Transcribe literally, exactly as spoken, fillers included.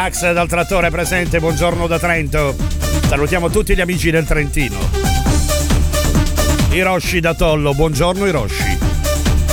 Max dal trattore presente, buongiorno da Trento. Salutiamo tutti gli amici del Trentino. Hiroshi da Tollo, buongiorno Hiroshi.